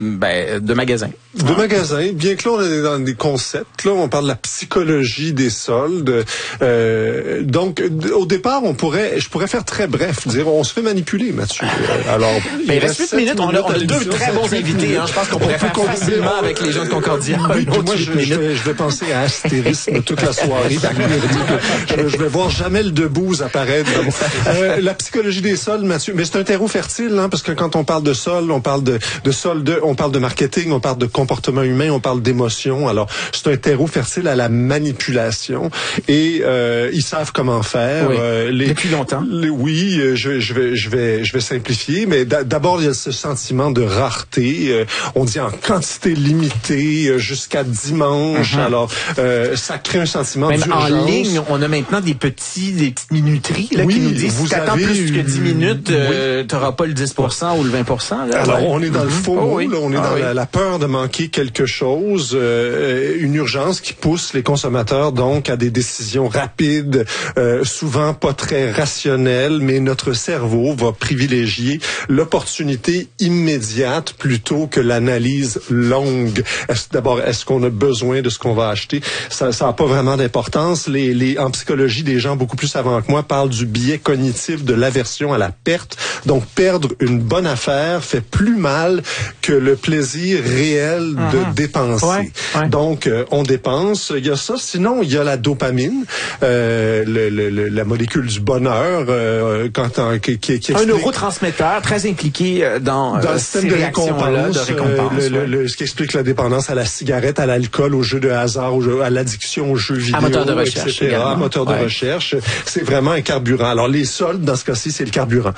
de magasins. De magasins, bien que là, on est dans des concepts. Là, on parle de la psychologie des soldes. Donc, au départ, je pourrais faire très bref, dire on se fait manipuler, Mathieu. Alors, il reste 8 minutes. On a deux très bons invités. Hein. Je pense qu'on pourrait faire facilement avec les gens de Concordia. Oui, moi, je vais penser à Astérisme toute la soirée. Je vais voir Jamel Debbouze apparaître. La psychologie des soldes, Mathieu, mais c'est un terreau fertile, hein, parce que quand on parle de soldes, on parle de soldes, on parle de marketing, on parle de comportement humain, on parle d'émotion. Alors, c'est un terreau fertile à la manipulation et ils savent comment faire. Oui. Depuis longtemps. Je vais simplifier, mais d'abord il y a ce sentiment de rareté. On dit en quantité limitée jusqu'à dimanche. Alors, ça crée un sentiment d'urgence. En ligne, on a maintenant des petites minuteries là, qui nous disent si t'attends plus que 10 minutes, t'auras pas le 10% ou le 20%. Là, alors, on est dans le faux là, on est dans la peur de manquer quelque chose, une urgence qui pousse les consommateurs donc à des décisions rapides, souvent pas très rationnelles, mais notre cerveau va privilégier l'opportunité immédiate plutôt que l'analyse longue. Est-ce qu'on a besoin de ce qu'on va acheter? Ça n'a pas vraiment d'importance. En psychologie, des gens beaucoup plus savants que moi parlent du biais cognitif de l'aversion à la perte. Donc, perdre une bonne affaire fait plus mal que le plaisir réel de dépenser. Ouais. Donc, on dépense. Il y a ça. Sinon, il y a la dopamine, la molécule du bonheur, qui explique... Un neurotransmetteur très impliqué dans le système de récompense. Ce qui explique la dépendance à la cigarette, à l'alcool, aux jeux de hasard, à l'addiction, aux jeux vidéo, à moteur de recherche, etc. Moteur de recherche. C'est vraiment un carburant. Alors, les soldes, dans ce cas-ci, c'est le carburant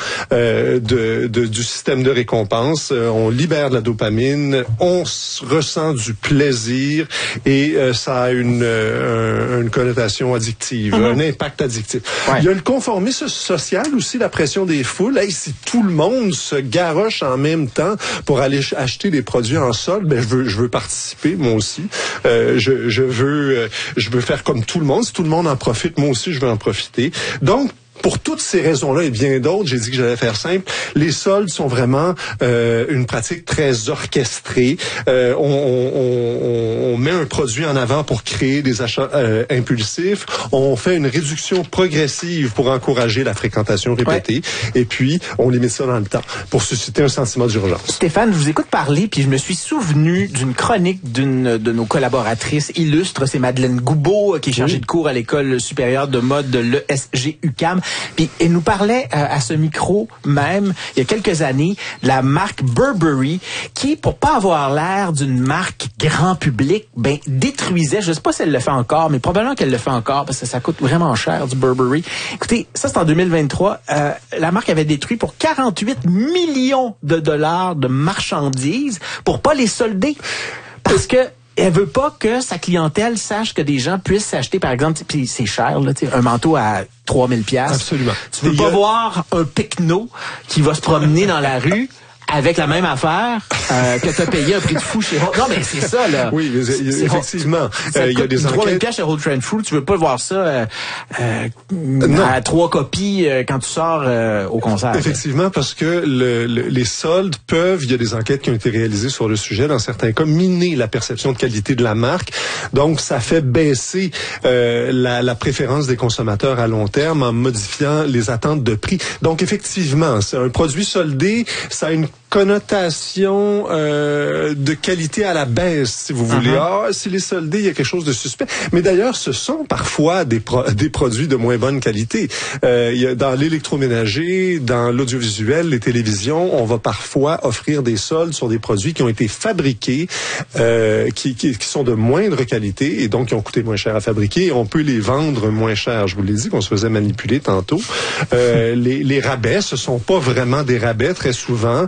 du système de récompense. On libère de la dopamine, on ressent du plaisir et ça a une connotation addictive, un impact addictif. Ouais. Il y a le conformisme social aussi, la pression des foules. Hey, si tout le monde se garoche en même temps pour aller acheter des produits en solde, je veux participer, moi aussi. Je veux faire comme tout le monde. Si tout le monde en profite, moi aussi, je veux en profiter. Donc, pour toutes ces raisons-là et bien d'autres, j'ai dit que j'allais faire simple. Les soldes sont vraiment une pratique très orchestrée. On met un produit en avant pour créer des achats impulsifs. On fait une réduction progressive pour encourager la fréquentation répétée. Ouais. Et puis, on limite ça dans le temps pour susciter un sentiment d'urgence. Stéphane, je vous écoute parler, puis je me suis souvenu d'une chronique d'une de nos collaboratrices illustres. C'est Madeleine Goubeau, qui est chargée de cours à l'École supérieure de mode de l'ESG-UQAM. Puis elle nous parlait à ce micro même, il y a quelques années, de la marque Burberry, qui, pour pas avoir l'air d'une marque grand public, détruisait, je sais pas si elle le fait encore, mais probablement qu'elle le fait encore, parce que ça coûte vraiment cher, du Burberry. Écoutez, ça c'est en 2023, la marque avait détruit pour 48 millions de dollars de marchandises pour pas les solder. Parce que elle veut pas que sa clientèle sache que des gens puissent s'acheter, par exemple, puis c'est cher, là, un manteau à 3000 $. Absolument. Tu veux pas voir un pecno qui va se promener dans la rue avec la même affaire que tu as payé un prix de fou chez... Non, mais c'est ça, là. Oui, effectivement. Il y a des enquêtes... 3000 $ chez Old Trend Food, tu veux pas voir ça à 3 copies quand tu sors au concert. Effectivement, parce que les soldes peuvent, il y a des enquêtes qui ont été réalisées sur le sujet, dans certains cas, miner la perception de qualité de la marque. Donc, ça fait baisser la préférence des consommateurs à long terme en modifiant les attentes de prix. Donc, effectivement, c'est un produit soldé, ça a une connotation de qualité à la baisse, si vous voulez. S'il est soldé, il y a quelque chose de suspect. Mais d'ailleurs, ce sont parfois des produits de moins bonne qualité. Il y a dans l'électroménager, dans l'audiovisuel, les télévisions, on va parfois offrir des soldes sur des produits qui ont été fabriqués, qui sont de moindre qualité et donc qui ont coûté moins cher à fabriquer. Et on peut les vendre moins cher. Je vous l'ai dit qu'on se faisait manipuler tantôt. Les rabais, ce sont pas vraiment des rabais très souvent.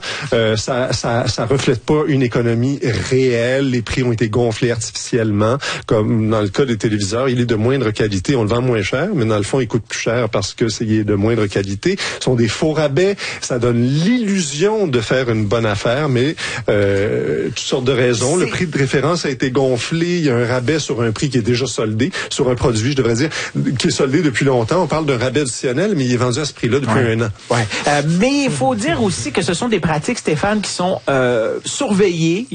Ça reflète pas une économie réelle. Les prix ont été gonflés artificiellement, comme dans le cas des téléviseurs. Il est de moindre qualité, on le vend moins cher, mais dans le fond, il coûte plus cher parce que c'est de moindre qualité. Ce sont des faux rabais. Ça donne l'illusion de faire une bonne affaire, mais toutes sortes de raisons. Le prix de référence a été gonflé. Il y a un rabais sur un prix qui est déjà soldé, sur un produit, je devrais dire, qui est soldé depuis longtemps. On parle d'un rabais additionnel, mais il est vendu à ce prix-là depuis un an. Ouais. Mais il faut dire aussi que ce sont des pratiques Stéphane, qui sont surveillés.